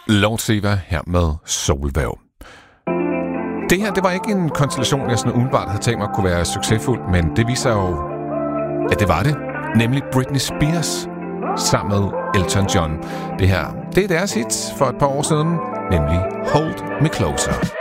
Lord Siva her med Solvæv. Det her, det var ikke en konstellation, jeg sådan umiddelbart havde tænkt mig kunne være succesfuld, men det viser jo, at det var det. Nemlig Britney Spears sammen med Elton John. Det her, det er deres hit for et par år siden, nemlig Hold Me Closer.